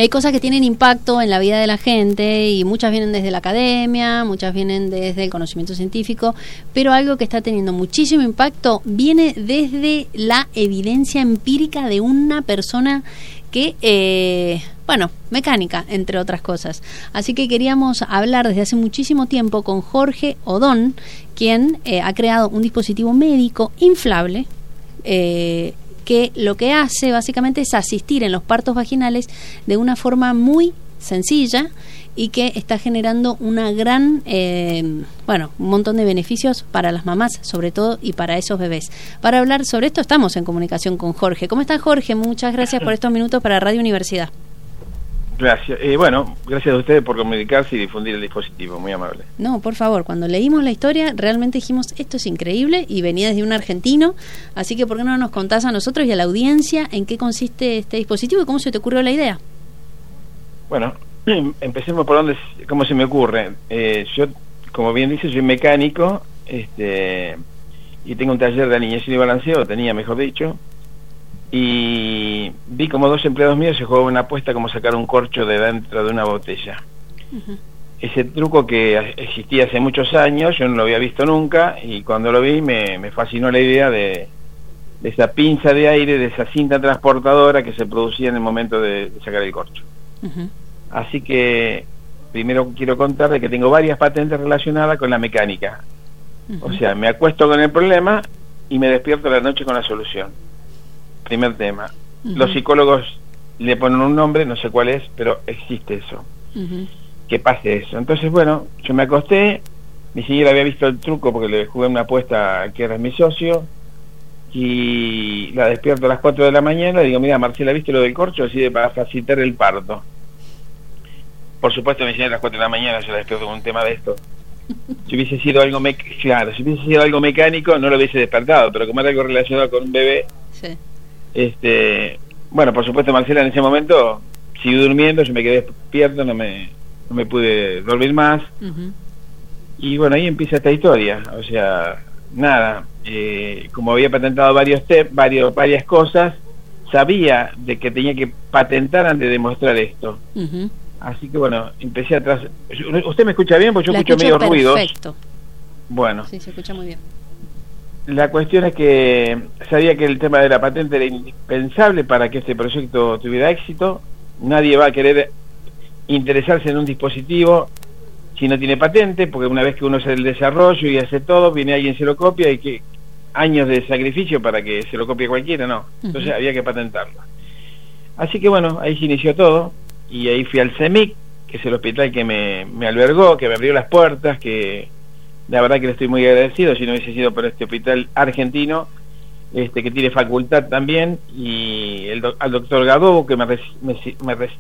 hay cosas que tienen impacto en la vida de la gente y muchas vienen desde la academia, muchas vienen desde el conocimiento científico, pero algo que está teniendo muchísimo impacto viene desde la evidencia empírica de una persona que, mecánica, entre otras cosas. Así que queríamos hablar desde hace muchísimo tiempo con Jorge Odón, quien ha creado un dispositivo médico inflable, que lo que hace básicamente es asistir en los partos vaginales de una forma muy sencilla y que está generando una gran, un montón de beneficios para las mamás, sobre todo, y para esos bebés. Para hablar sobre esto estamos en comunicación con Jorge. ¿Cómo estás, Jorge? Muchas gracias por estos minutos para Radio Universidad. Gracias. Gracias a ustedes por comunicarse y difundir el dispositivo, muy amable. No, por favor, cuando leímos la historia realmente dijimos, esto es increíble, y venía desde un argentino, así que ¿por qué no nos contás a nosotros y a la audiencia en qué consiste este dispositivo y cómo se te ocurrió la idea? Bueno, empecemos por cómo se me ocurre. Yo, como bien dice, soy mecánico, y tengo un taller de alineación y balanceo, tenía, mejor dicho, y vi como 2 empleados míos se jugaban una apuesta como sacar un corcho de dentro de una botella. Uh-huh. Ese truco que existía hace muchos años, yo no lo había visto nunca, y cuando lo vi me fascinó la idea de esa pinza de aire, de esa cinta transportadora que se producía en el momento de sacar el corcho. Uh-huh. Así que primero quiero contarles que tengo varias patentes relacionadas con la mecánica. Uh-huh. O sea, me acuesto con el problema y me despierto a la noche con la solución. Primer tema. Uh-huh. Los psicólogos le ponen un nombre, no sé cuál es, pero existe eso. Uh-huh. Que pase eso. Entonces, yo me acosté, ni siquiera había visto el truco porque le jugué una apuesta que era mi socio, y la despierto a las 4 de la mañana y digo, mira, Marcela, ¿viste lo del corcho? Así para facilitar el parto. Por supuesto, me decían a las 4 de la mañana, yo la despierto con un tema de esto. Si hubiese sido algo mecánico, no lo hubiese despertado, pero como era algo relacionado con un bebé, sí. Por supuesto, Marcela en ese momento siguió durmiendo, yo me quedé despierto, no me pude dormir más. Uh-huh. Y ahí empieza esta historia. O sea, nada, como había patentado varias cosas, sabía de que tenía que patentar antes de demostrar esto. Uh-huh. Así que empecé atrás. ¿Usted me escucha bien? Porque yo escucho medio ruidos. Perfecto. Bueno. Sí, se escucha muy bien. La cuestión es que sabía que el tema de la patente era indispensable para que este proyecto tuviera éxito. Nadie va a querer interesarse en un dispositivo si no tiene patente, porque una vez que uno hace el desarrollo y hace todo, viene alguien se lo copia y que años de sacrificio para que se lo copie cualquiera, no. Entonces había que patentarlo. Así que ahí se inició todo, y ahí fui al CEMIC, que es el hospital que me albergó, que me abrió las puertas, que la verdad que le estoy muy agradecido, si no hubiese sido por este hospital argentino, que tiene facultad también, y al doctor Gadó, que me